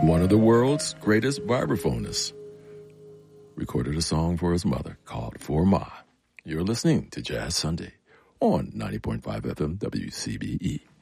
One of the world's greatest vibraphonists recorded a song for his mother called For Ma. You're listening to Jazz Sunday on 90.5 FM WCBE.